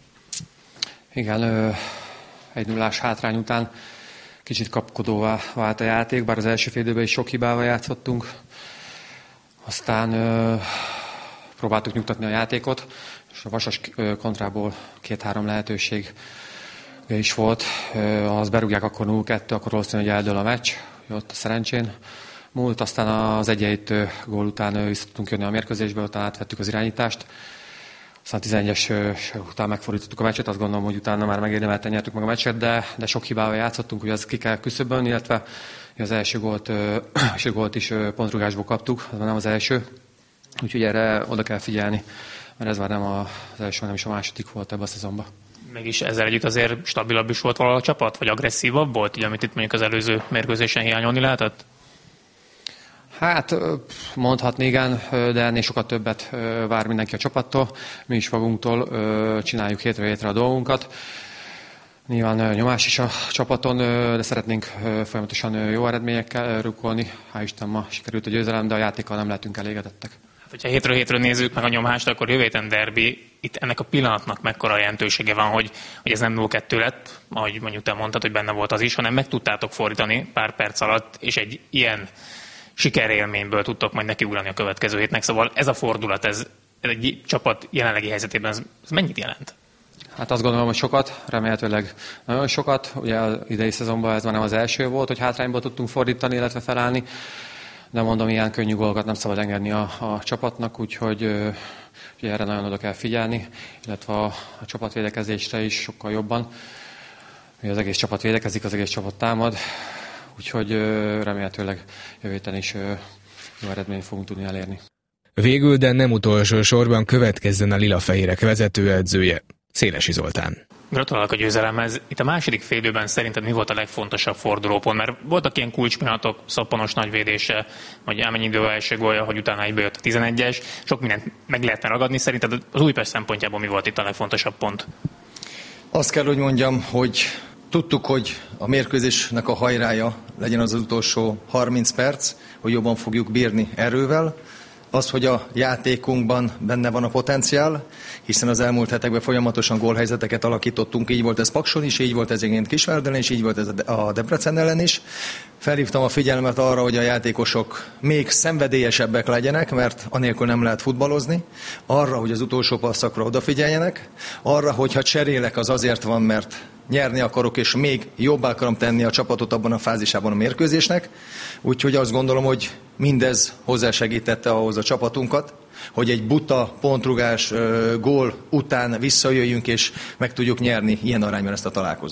Igen, egy nullás hátrány után kicsit kapkodóvá vált a játék, bár az első félidőben is sok hibával játszottunk. Aztán ö, próbáltuk nyugtatni a játékot, és a Vasas kontrából két-három lehetőség is volt. Ha azt berúgják, akkor nulla kettő, akkor valószínűleg, hogy eldől a meccs. Ott a szerencsén múlt, aztán az egyenlítő gól után vissza tudtunk jönni a mérkőzésbe, utána átvettük az irányítást. Aztán a tizenegyes után megfordítottuk a meccset, azt gondolom, hogy utána már megérdemelten nyertük meg a meccset, de, de sok hibával játszottunk, hogy az ki kell küszöbölni, illetve az első gólt, első gólt is pontrugásból kaptuk, az nem az első, úgyhogy erre oda kell figyelni, mert ez már nem az első, nem is a második volt ebben a szezonban. Mégis ezzel együtt azért stabilabb is volt valahol a csapat, vagy agresszívabb volt, ugye, amit itt mondjuk az előző mérkőzésen hiányolni lehetett? Hát mondhatni igen, de ennél sokat többet vár mindenki a csapattól. Mi is magunktól csináljuk hétről hétre a dolgunkat. Nyilván nyomás is a csapaton, de szeretnénk folyamatosan jó eredményekkel rukkolni. Hál' Isten, ma sikerült a győzelem, de a játékkal nem lehetünk elégedettek. Hát, hogyha hétről hétről nézzük meg a nyomást, akkor jövő héten derbi, itt ennek a pillanatnak mekkora jelentősége van, hogy, hogy ez nem nulla kettő lett, ahogy mondjuk te mondtad, hogy benne volt az is, hanem meg tudtátok fordítani pár perc alatt, és egy ilyen sikerélményből tudtok majd nekiugrani a következő hétnek. Szóval ez a fordulat, ez, ez egy csapat jelenlegi helyzetében, ez, ez mennyit jelent? Hát azt gondolom, hogy sokat, remélhetőleg nagyon sokat. Ugye az idei szezonban ez már nem az első volt, hogy hátrányból tudtunk fordítani, illetve felállni. De mondom, ilyen könnyű gólokat nem szabad engedni a, a csapatnak, úgyhogy ugye erre nagyon oda kell figyelni, illetve a, a csapatvédekezésre is sokkal jobban. Ugye az egész csapat védekezik, az egész csapat támad, úgyhogy remélhetőleg jövő héten is jó eredményt fogunk tudni elérni. Végül, de nem utolsó sorban következzen a Lila-fehérek vezetőedzője, Szélesi Zoltán. Gratulálok a győzelemhez. Itt a második félidőben szerinted mi volt a legfontosabb fordulópont? Mert voltak ilyen kulcspillanatok, Szappanos nagyvédése, vagy elmennyi idő első gólja, hogy utána egyből jött a tizenegyes. Sok mindent meg lehetne ragadni. Szerinted az Újpest szempontjából mi volt itt a legfontosabb pont? Azt kell, hogy mondjam, hogy tudtuk, hogy a mérkőzésnek a hajrája legyen az, az utolsó harminc perc, hogy jobban fogjuk bírni erővel. Az, hogy a játékunkban benne van a potenciál, hiszen az elmúlt hetekben folyamatosan gólhelyzeteket alakítottunk, így volt ez Pakson is, így volt ez egyébként Kisvárdon is, így volt ez a Debrecen ellen is. Felhívtam a figyelmet arra, hogy a játékosok még szenvedélyesebbek legyenek, mert anélkül nem lehet futballozni. Arra, hogy az utolsó passzakra odafigyeljenek. Arra, hogyha cserélek, az azért van, mert nyerni akarok, és még jobbá akarom tenni a csapatot abban a fázisában a mérkőzésnek. Úgyhogy azt gondolom, hogy mindez hozzásegítette ahhoz a csapatunkat, hogy egy buta, pontrugás, gól után visszajöjjünk, és meg tudjuk nyerni ilyen arányban ezt a találkozót.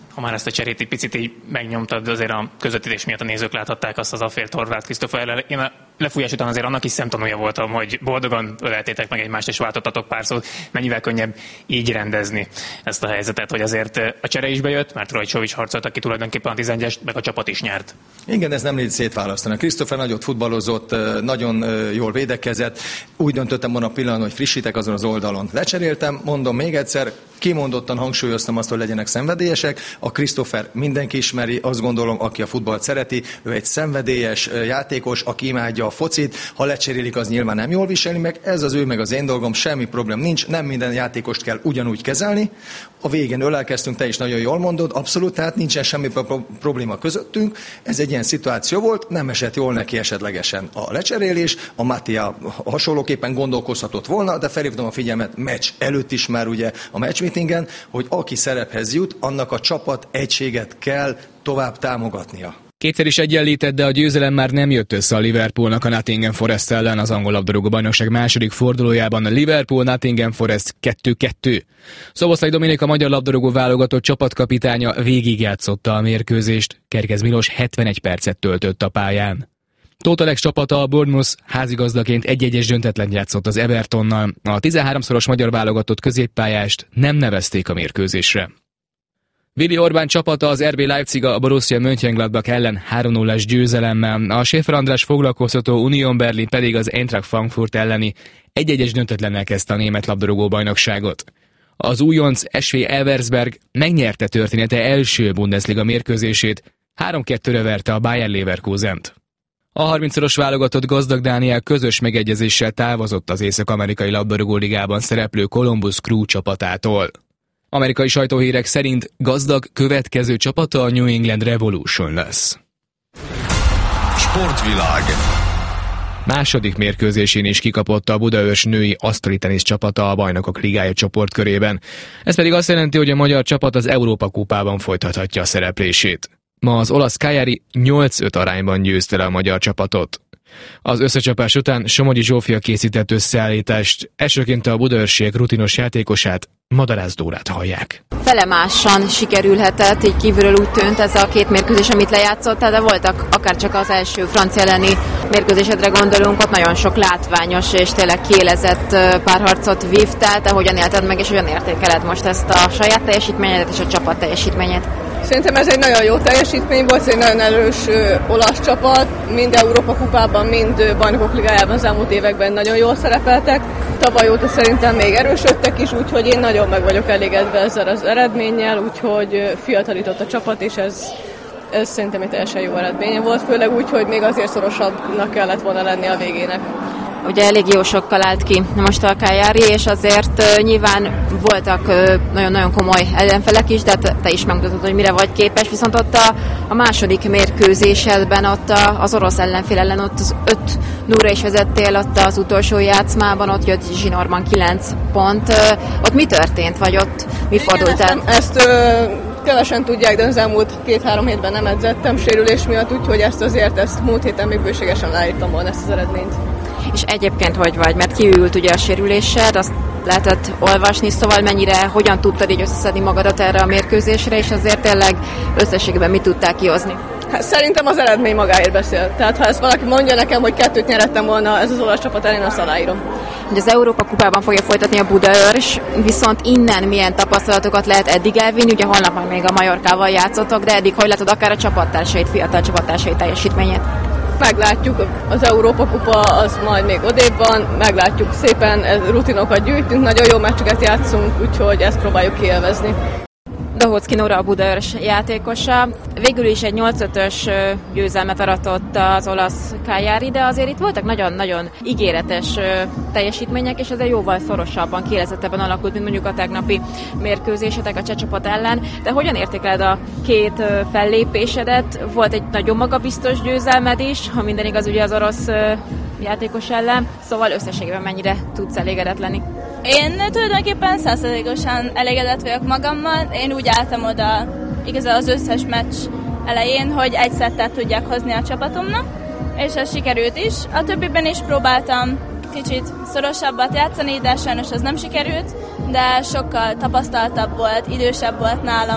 Ha már ezt a cserét egy picit így megnyomtad, azért a közvetítés miatt a nézők láthatták azt az affér Torvald Krisztófer ellen. Én a lefújás után azért annak is szemtanúja voltam, hogy boldogan öleltétek meg egymást és váltottatok pár szót. Mennyivel könnyebb így rendezni ezt a helyzetet, hogy azért a csere is bejött, mert Rajcsovics harcolt, aki tulajdonképpen a tizenegyest, meg a csapat is nyert. Igen, ez nem légy szétválasztani. Krisztófer nagyot futballozott, nagyon jól védekezett. Úgy döntöttem volna a pillanatban, hogy frissítek azon az oldalon. Lecseréltem, mondom még egyszer, kimondottan hangsúlyoztam azt, hogy legyenek szenvedélyesek. A Krisztófer mindenki ismeri, azt gondolom, aki a futballt szereti. Ő egy szenvedélyes játékos, aki imádja a focit. Ha lecserélik, az nyilván nem jól viseli meg. Ez az ő meg az én dolgom, semmi problém nincs. Nem minden játékost kell ugyanúgy kezelni. A végén ölelkeztünk, te is nagyon jól mondod, abszolút, tehát nincsen semmi pro- probléma közöttünk. Ez egy ilyen szituáció volt, nem esett jól neki esetlegesen a lecserélés. A Mattia hasonlóképpen gondolkozhatott volna, de felhívtam a figyelmet meccs előtt is már ugye a matchmeetingen, hogy aki szerephez jut, annak a csapat egységet kell tovább támogatnia. Kétszer is egyenlített, de a győzelem már nem jött össze a Liverpoolnak a Nottingham Forest ellen az angol labdarúgó bajnokság második fordulójában. A Liverpool-Nottingham Forest kettő kettő. Szoboszlai Dominik, a magyar labdarúgó válogatott csapatkapitánya végigjátszotta a mérkőzést. Kerkez Milos hetvenegy percet töltött a pályán. Tóth Alex csapata, a Bournemouth házigazdaként egy-egyes döntetlen játszott az Evertonnal. A tizenháromszoros magyar válogatott középpályást nem nevezték a mérkőzésre. Willi Orbán csapata, az er bé Leipzig a Borussia Mönchengladbach ellen három nullás győzelemmel, a Schäfer András foglalkoztató Union Berlin pedig az Eintracht Frankfurt elleni egy-egyes döntetlennel kezdte a német labdarúgó bajnokságot. Az újonc es vé Elversberg megnyerte története első Bundesliga mérkőzését, három kettőre verte a Bayer Leverkusent. A harmincszoros válogatott Gazdag Dániel közös megegyezéssel távozott az Észak-amerikai labdarúgó ligában szereplő Columbus Crew csapatától. Amerikai sajtóhírek szerint Gazdag következő csapata a New England Revolution lesz. Sportvilág. Második mérkőzésén is kikapott a Budaörs női asztali tenisz csapata a Bajnokok Ligája csoportkörében. Ez pedig azt jelenti, hogy a magyar csapat az Európa kupában folytathatja a szereplését. Ma az olasz Cagliari nyolc öt arányban győzte le a magyar csapatot. Az összecsapás után Somogyi Zsófia készített összeállítást, elsőként a budaörsiek rutinos játékosát, Madarász Dórát hallják. Felemásan sikerülhetett, így kívülről úgy tűnt ez a két mérkőzés, amit lejátszottál, de voltak akár csak az első francia elleni mérkőzésedre gondolunk, ott nagyon sok látványos és tényleg kiélezett párharcot vívtál, te hogyan élted meg és hogyan értékeled most ezt a saját teljesítményedet és a csapat teljesítményét? Szerintem ez egy nagyon jó teljesítmény volt, ez egy nagyon erős ö, olasz csapat, mind Európa kupában, mind ö, Bajnokok Ligájában az elmúlt években nagyon jól szerepeltek. Tavaly óta szerintem még erősödtek is, úgyhogy én nagyon meg vagyok elégedve ezzel az eredménnyel, úgyhogy ö, fiatalított a csapat, és ez, ez szerintem egy teljesen jó eredmény volt, főleg úgy, hogy még azért szorosabbnak kellett volna lenni a végének. Ugye elég jó sokkal állt ki most a Cagliari, és azért uh, nyilván voltak uh, nagyon-nagyon komoly ellenfelek is, de te is megmutatod, hogy mire vagy képes, viszont ott a, a második mérkőzésedben ott a, az orosz ellenfél ellen ott az öt nullra is vezettél, ott az utolsó játszmában, ott jött zsinórban kilenc pont. Uh, ott mi történt, vagy ott mi Igen, fordult el? Ezt, ezt uh, kevesen tudják, de az elmúlt két-három hétben nem edzettem sérülés miatt, úgyhogy ezt azért ezt múlt héten még bőségesen leírtam volna ezt az eredményt. És egyébként hogy vagy? Mert kiült ugye a sérülésed, azt lehetett olvasni, szóval mennyire, hogyan tudtad így összeszedni magadat erre a mérkőzésre, és azért tényleg összességében mit tudtál kihozni? Hát szerintem az eredmény magáért beszél. Tehát ha ezt valaki mondja nekem, hogy kettőt nyerettem volna ez az olasz csapat ellen, azt aláírom. Ugye az Európa kupában fogja folytatni a Budaörs, viszont innen milyen tapasztalatokat lehet eddig elvinni? Ugye holnap majd még a Majorkával játszotok, de eddig hogy látod akár a csapattársait, fiatal csapattársai teljesítményét? Meglátjuk, az Európa kupa az majd még odébb van, meglátjuk szépen, rutinokat gyűjtünk, nagyon jó meccseket játszunk, úgyhogy ezt próbáljuk kielvezni. Dohocki Nóra, a Budaörs játékosa. Végül is egy nyolc ötös győzelmet aratott az olasz Cagliari, de azért itt voltak nagyon-nagyon ígéretes teljesítmények, és ezzel jóval szorosabban, kielezettebben alakult, mint mondjuk a tegnapi mérkőzésetek a cseh csapat ellen. De hogyan értékeled a két fellépésedet? Volt egy nagyon magabiztos győzelmed is, ha minden igaz ugye az orosz játékos ellen, szóval összességében mennyire tudsz elégedett lenni? Én tulajdonképpen százszerzalékosan elégedett vagyok magammal. Én úgy álltam oda igazán az összes meccs elején, hogy egy szettet tudjak hozni a csapatomnak, és ez sikerült is. A többiben is próbáltam kicsit szorosabbat játszani, de sajnos az nem sikerült, de sokkal tapasztaltabb volt, idősebb volt nálam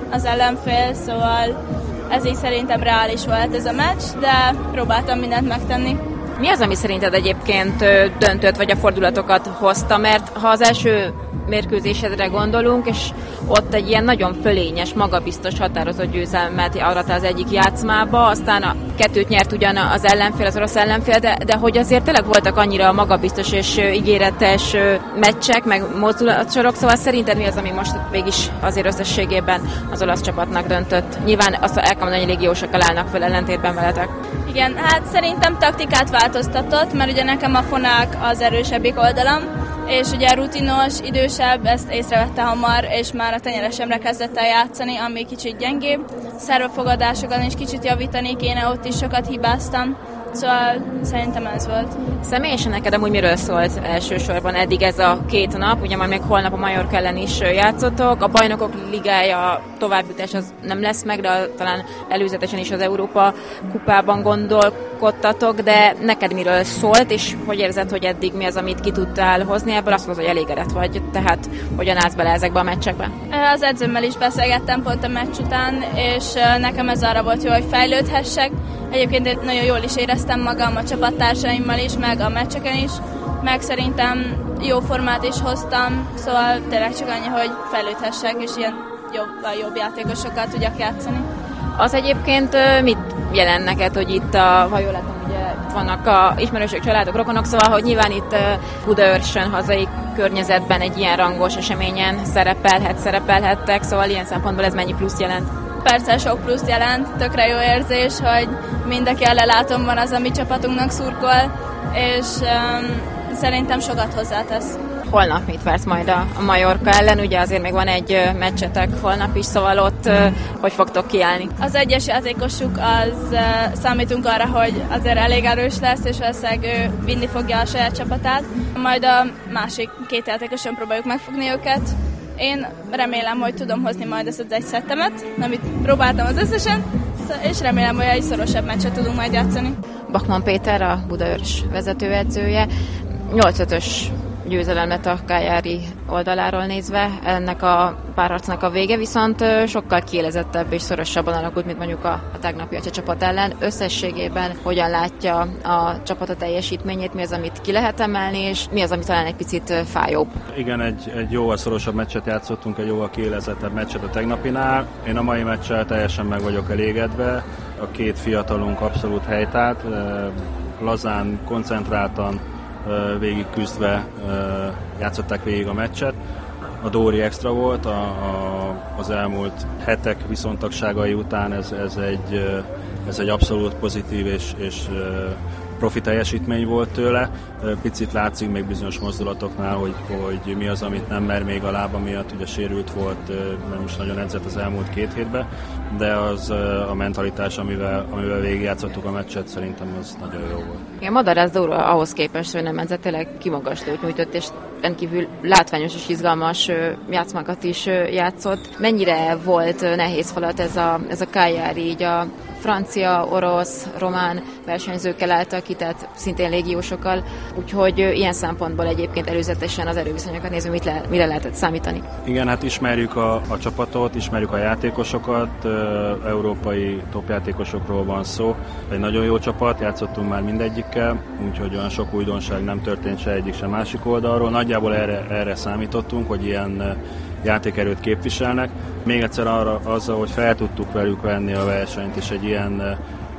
az ellenfél, szóval ez így szerintem reális volt ez a meccs, de próbáltam mindent megtenni. Mi az, ami szerinted egyébként döntött, vagy a fordulatokat hozta? Mert ha az első mérkőzésedre gondolunk, és ott egy ilyen nagyon fölényes, magabiztos, határozott győzelmet arat az egyik játszmába, aztán a kettőt nyert ugyan az ellenfél, az orosz ellenfél, de, de hogy azért tényleg voltak annyira magabiztos és ígéretes meccsek, meg mozdulatsorok, szóval szerinted mi az, ami most végig azért összességében az olasz csapatnak döntött? Nyilván azt el kell mondani, hogy légiósokkal állnak fel ellentétben veletek. Igen, hát szerintem taktikát változtatott, mert ugye nekem a fonák az erősebbik oldalam, és ugye rutinos, idősebb, ezt észrevette hamar, és már a tenyeresemre kezdett el játszani, ami kicsit gyengébb. Szervefogadásokon is kicsit javítani kéne, ott is sokat hibáztam. Szóval szerintem ez volt. Személyesen neked amúgy miről szólt elsősorban eddig ez a két nap? Ugye majd még holnap a Mallorca ellen is játszotok. A Bajnokok Ligája továbbjutás az nem lesz meg, de talán előzetesen is az Európa kupában gondolkodtatok, de neked miről szólt, és hogy érzed, hogy eddig mi az, amit ki tudtál hozni ebből? Azt mondod, hogy elégedett vagy, tehát hogyan állsz bele ezekbe a meccsekbe? Az edzőmmel is beszélgettem pont a meccs után, és nekem ez arra volt jó, hogy fejlődhessek. Egyébként nagyon jól is éreztem magam a csapattársaimmal is, meg a meccseken is, meg szerintem jó formát is hoztam, szóval tényleg csak annyi, hogy fejlődhessek, és ilyen jobb, jobb játékosokkal tudjak játszani. Az egyébként mit jelent neked, hogy itt, a, ha jól látom, ugye vannak a ismerősök, családok, rokonok, szóval, hogy nyilván itt Budaörsön, hazai környezetben egy ilyen rangos eseményen szerepelhet, szerepelhettek, szóval ilyen szempontból ez mennyi plusz jelent? Persze sok plusz jelent, tökre jó érzés, hogy mindenki a lelátomban az, a mi csapatunknak szurkol, és um, szerintem sokat hozzátesz. Holnap mit vársz majd a, a Mallorca ellen? Ugye azért még van egy meccsetek holnap is, szóval ott uh, hogy fogtok kiállni? Az egyes játékosuk, az uh, számítunk arra, hogy azért elég erős lesz, és valószínűleg ő vinni fogja a saját csapatát. Majd a másik két játékoson próbáljuk megfogni őket. Én remélem, hogy tudom hozni majd ezt az egy szettemet, amit próbáltam az összesen, és remélem, hogy egy szorosabb meccset tudunk majd játszani. Bachmann Péter, a Budaörs vezetőedzője, nyolc ötös győzelem lett a Cagliari oldaláról nézve, ennek a párharcnak a vége viszont sokkal kiélezettebb és szorosabban alakult, mint mondjuk a, a tegnapi a csapat ellen. Összességében hogyan látja a csapat a teljesítményét, mi az, amit ki lehet emelni, és mi az, ami talán egy picit fájóbb? Igen, egy, egy jóval szorosabb meccset játszottunk, egy jóval kiélezettebb meccset a tegnapinál. Én a mai meccsel teljesen meg vagyok elégedve. A két fiatalunk abszolút helytált, lazán, koncentráltan, végig küzdve játszották végig a meccset. A Dóri extra volt, a, a, az elmúlt hetek viszontagságai után ez, ez, egy, ez egy abszolút pozitív és, és profi teljesítmény volt tőle. Picit látszik még bizonyos mozdulatoknál, hogy, hogy mi az, amit nem mer még a lába miatt, ugye sérült volt, mert most nagyon edzett az elmúlt két hétben, de az a mentalitás, amivel, amivel végigjátszottuk a meccset, szerintem az nagyon jó volt. Igen, Madarász Dóra ahhoz képest, hogy nem edzett, tényleg kimagaslót nyújtott, és rendkívül látványos és izgalmas játszmákat is játszott. Mennyire volt nehéz falat ez a, ez a Cagliari, így a francia, orosz, román versenyzőkkel álltak ki, tehát szintén légiósokkal, úgyhogy ilyen szempontból egyébként előzetesen az erőviszonyokat nézve, mit le, mire lehetett számítani? Igen, hát ismerjük a, a csapatot, ismerjük a játékosokat, európai topjátékosokról van szó. Egy nagyon jó csapat, játszottunk már mindegyikkel, úgyhogy olyan sok újdonság nem történt se egyik, se másik oldalról. Nagyjából erre, erre számítottunk, hogy ilyen játékerőt képviselnek. Még egyszer arra, azzal, hogy fel tudtuk velük venni a versenyt, és egy ilyen